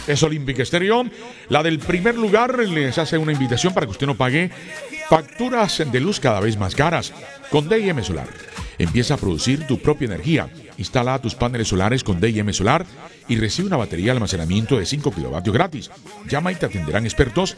es Olímpica Estéreo. La del primer lugar les hace una invitación para que usted no pague facturas de luz cada vez más caras. Con D&M Solar, empieza a producir tu propia energía. Instala tus paneles solares con D&M Solar y recibe una batería de almacenamiento de 5 kilovatios gratis. Llama y te atenderán expertos.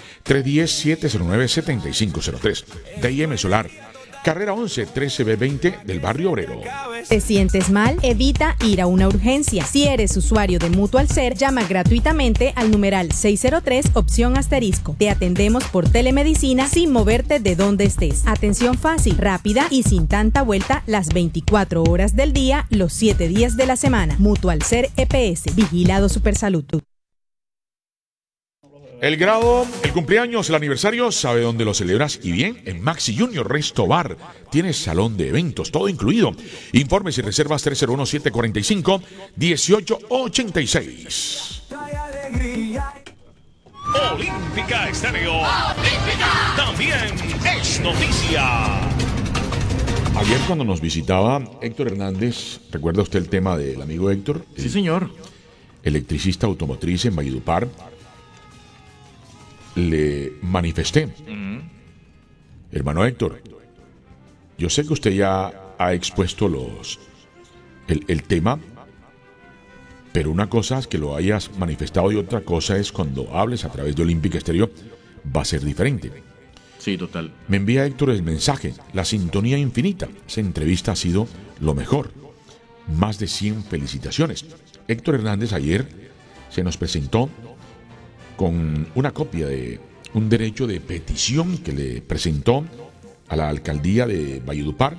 310-709-7503. D&M Solar. Carrera 11, 13B20 del Barrio Obrero. ¿Te sientes mal? Evita ir a una urgencia. Si eres usuario de Mutual Ser, llama gratuitamente al numeral 603, opción asterisco. Te atendemos por telemedicina sin moverte de donde estés. Atención fácil, rápida y sin tanta vuelta las 24 horas del día, los 7 días de la semana. Mutual Ser EPS. Vigilado Supersalud. El grado, el cumpleaños, el aniversario, ¿sabe dónde lo celebras? Y bien, en Maxi Junior Resto Bar. Tienes salón de eventos, todo incluido. Informes y reservas 301-745-1886. Olímpica Estéreo. Olímpica. También es noticia. Ayer cuando nos visitaba Héctor Hernández, ¿recuerda usted el tema del amigo Héctor? Sí, señor. Electricista automotriz en Valledupar. Le manifesté, hermano Héctor, yo sé que usted ya ha expuesto el tema, pero una cosa es que lo hayas manifestado y otra cosa es cuando hables a través de Olímpica Estéreo, va a ser diferente. Sí, total. Me envía Héctor el mensaje, la sintonía infinita. Esa entrevista ha sido lo mejor. Más de 100 felicitaciones. Héctor Hernández ayer se nos presentó con una copia de un derecho de petición que le presentó a la alcaldía de Valledupar,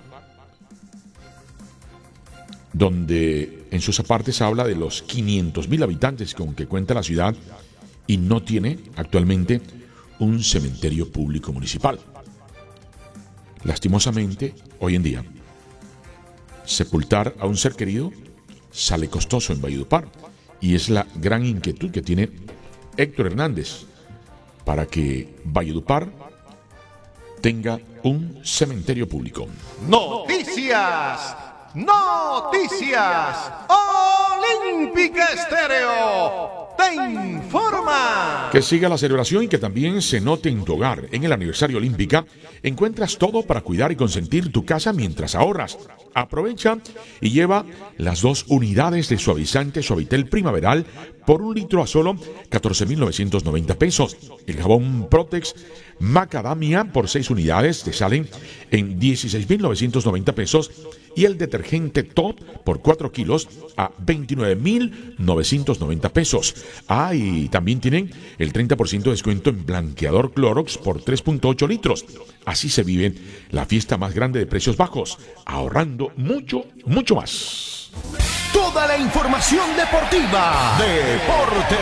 donde en sus apartes habla de los 500,000 habitantes con que cuenta la ciudad y no tiene actualmente un cementerio público municipal. Lastimosamente, hoy en día, sepultar a un ser querido sale costoso en Valledupar y es la gran inquietud que tiene Héctor Hernández para que Valledupar tenga un cementerio público. Noticias, noticias, Olímpica Estéreo te informa. Que siga la celebración y que también se note en tu hogar. En el aniversario Olímpica encuentras todo para cuidar y consentir tu casa mientras ahorras. Aprovecha y lleva las 2 unidades de suavizante Suavitel primaveral por 1 litro a solo 14,990 pesos. El jabón Protex Macadamia por 6 unidades te salen en 16,990 pesos y el detergente Top por 4 kilos a 29,990 pesos. Y también tienen el 30% de descuento en blanqueador Clorox por 3,8 litros. Así se vive la fiesta más grande de precios bajos, ahorrando mucho, mucho más. Toda la información deportiva. Deporte.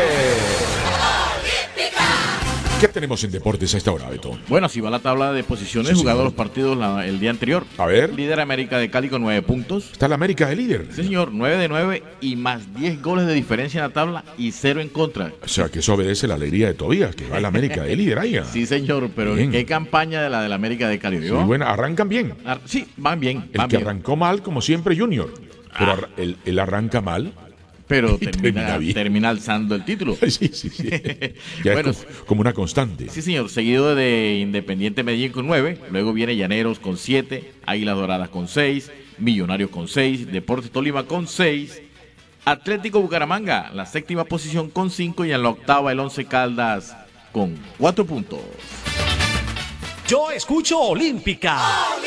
¿Qué tenemos en deportes a esta hora, Beto? Bueno, así va la tabla de posiciones, Sí, jugados señor. los partidos el día anterior. A ver. Líder América de Cali con 9 puntos. Está la América de líder. Sí, señor, 9 de 9 y más 10 goles de diferencia en la tabla y 0 en contra. O sea, que eso obedece la alegría de Tobías, que va la América de líder ahí. Sí, señor, pero Bien. qué campaña de la América de Cali, Sí, ¿vio? bueno, arrancan bien. Sí, van bien. El van que bien. arrancó mal, como siempre, Junior. Pero él arranca mal. Pero termina termina, bien. termina alzando el título. Sí. Ya Bueno, es como una constante. Sí, señor, seguido de Independiente Medellín con 9, luego viene Llaneros con 7, Águilas Doradas con 6, Millonarios con 6, Deportes Tolima con 6, Atlético Bucaramanga, la 7ª posición con 5 y en la 8ª el 11 Caldas con 4 puntos. Yo escucho Olímpica.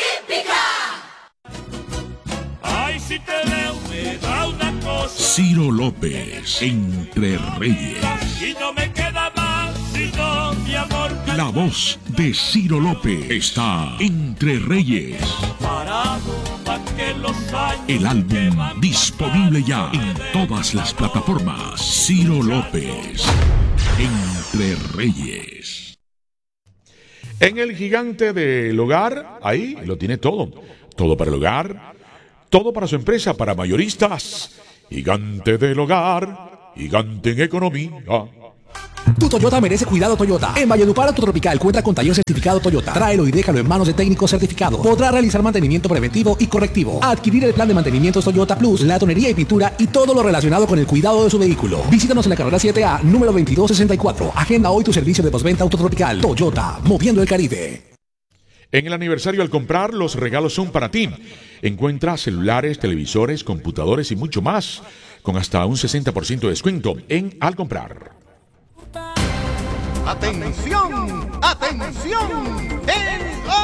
Ay, si te veo, me da una cosa. Ciro López, Entre Reyes. Y no me queda más sino mi amor. La voz de Ciro López está Entre Reyes. Parado pa' que los años El que álbum van disponible ya en todas las plataformas. Ciro López, Entre Reyes. En el gigante del hogar, ahí lo tiene todo. Todo para el hogar, todo para su empresa, para mayoristas. Gigante del hogar, gigante en economía. Tu Toyota merece cuidado Toyota. En Valledupar Autotropical cuenta con taller certificado Toyota. Tráelo y déjalo en manos de técnicos certificados. Podrá realizar mantenimiento preventivo y correctivo. Adquirir el plan de mantenimientos Toyota Plus, la tonería y pintura y todo lo relacionado con el cuidado de su vehículo. Visítanos en la carrera 7A, número 2264. Agenda hoy tu servicio de postventa Autotropical. Toyota, moviendo el Caribe. En el aniversario al comprar, los regalos son para ti. Encuentra celulares, televisores, computadores y mucho más con hasta un 60% de descuento en Al Comprar. ¡Atención! ¡Atención! ¡En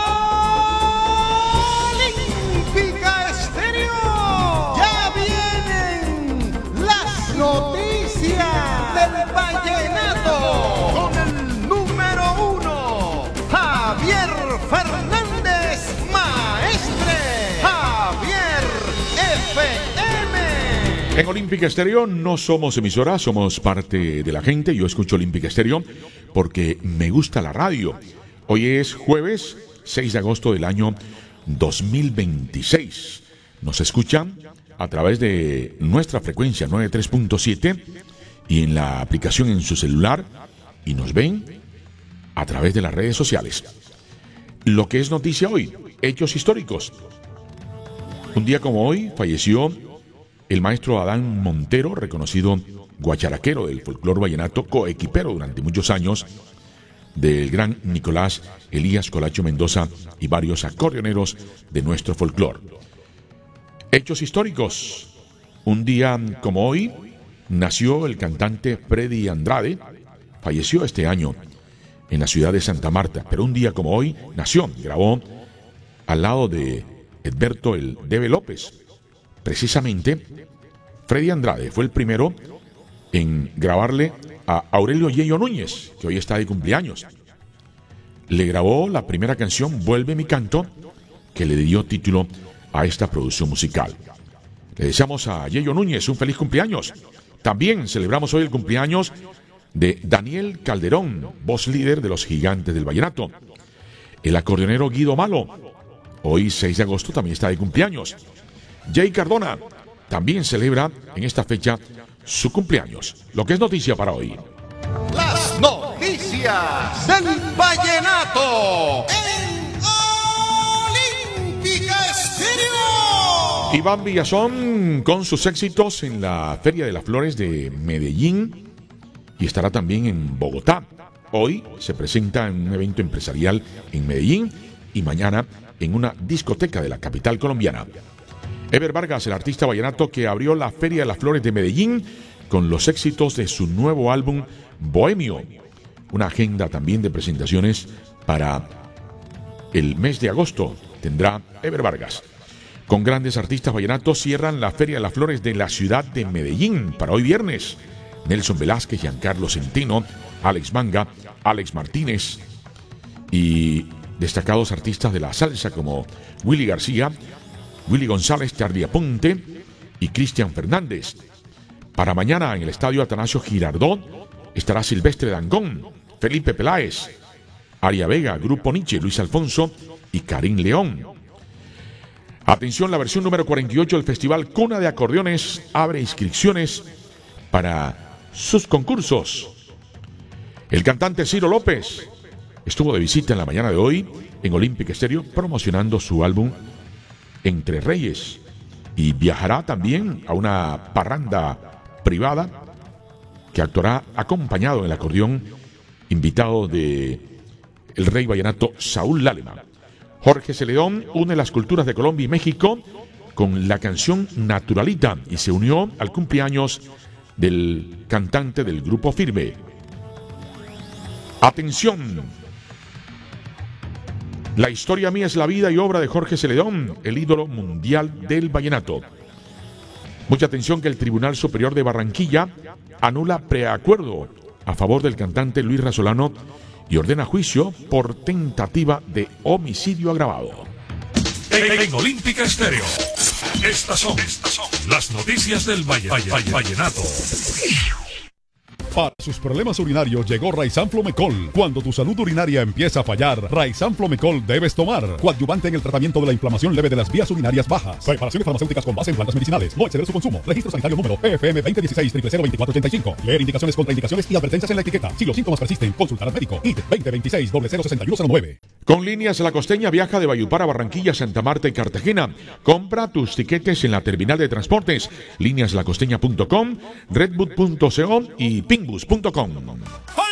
Olímpica Estéreo! ¡Ya vienen las noticias del vallenato! Con el número 1, Javier Fernández Maestre. Javier FM. En Olímpica Estéreo no somos emisora, somos parte de la gente. Yo escucho Olímpica Estéreo porque me gusta la radio. Hoy es jueves 6 de agosto del año 2026. Nos escuchan a través de nuestra frecuencia 93.7 y en la aplicación en su celular, y nos ven a través de las redes sociales. Lo que es noticia hoy, hechos históricos. Un día como hoy falleció el maestro Adán Montero, reconocido guacharaquero del folclor vallenato, coequipero durante muchos años del gran Nicolás Elías Colacho Mendoza y varios acordeoneros de nuestro folclor. Hechos históricos. Un día como hoy nació el cantante Freddy Andrade. Falleció este año en la ciudad de Santa Marta, pero un día como hoy nació, grabó al lado de Edberto el Debe López. Precisamente, Freddy Andrade fue el primero en grabarle a Aurelio Yeyo Núñez, que hoy está de cumpleaños. Le grabó la primera canción, Vuelve mi canto, que le dio título a esta producción musical. Le deseamos a Yeyo Núñez un feliz cumpleaños. También celebramos hoy el cumpleaños de Daniel Calderón, voz líder de los Gigantes del Vallenato. El acordeonero Guido Malo, hoy 6 de agosto, también está de cumpleaños. Jay Cardona también celebra en esta fecha su cumpleaños. Lo que es noticia para hoy. Las noticias del vallenato en Olímpica Estéreo. Iván Villazón con sus éxitos en la Feria de las Flores de Medellín y estará también en Bogotá. Hoy se presenta en un evento empresarial en Medellín y mañana en una discoteca de la capital colombiana. Ever Vargas, el artista vallenato que abrió la Feria de las Flores de Medellín con los éxitos de su nuevo álbum Bohemio. Una agenda también de presentaciones para el mes de agosto tendrá Ever Vargas. Con grandes artistas vallenatos cierran la Feria de las Flores de la ciudad de Medellín para hoy viernes. Nelson Velázquez, Giancarlo Centeno, Alex Manga, Alex Martínez y destacados artistas de la salsa como Willy García, Willy González, Charlie Aponte y Cristian Fernández. Para mañana en el estadio Atanasio Girardot estará Silvestre Dangond, Felipe Peláez, Aria Vega, Grupo Nietzsche, Luis Alfonso y Karim León. Atención, la versión número 48 del Festival Cuna de Acordeones abre inscripciones para sus concursos. El cantante Ciro López estuvo de visita en la mañana de hoy en Olímpica Estéreo promocionando su álbum Entre Reyes y viajará también a una parranda privada que actuará acompañado en el acordeón invitado de el rey vallenato Saúl Lálema. Jorge Celedón une las culturas de Colombia y México con la canción Naturalita y se unió al cumpleaños del cantante del Grupo Firme. Atención. La historia mía es la vida y obra de Jorge Celedón, el ídolo mundial del vallenato. Mucha atención que el Tribunal Superior de Barranquilla anula preacuerdo a favor del cantante Luis Rasolano y ordena juicio por tentativa de homicidio agravado. En Olímpica Estéreo, estas son las noticias del vallenato. Para sus problemas urinarios llegó Raizan Flomecol. Cuando tu salud urinaria empieza a fallar, Raizan Flomecol debes tomar. Coadyuvante en el tratamiento de la inflamación leve de las vías urinarias bajas. Preparaciones farmacéuticas con base en plantas medicinales. No exceder su consumo. Registro sanitario número PFM 2016-002485. Leer indicaciones, contraindicaciones y advertencias en la etiqueta. Si los síntomas persisten, consultar al médico. ID 2026-006109. Con Líneas La Costeña viaja de Valledupar a Barranquilla, Santa Marta y Cartagena. Compra tus tiquetes en la terminal de transportes, líneaslacosteña.com, redboot.co y pingbus.com.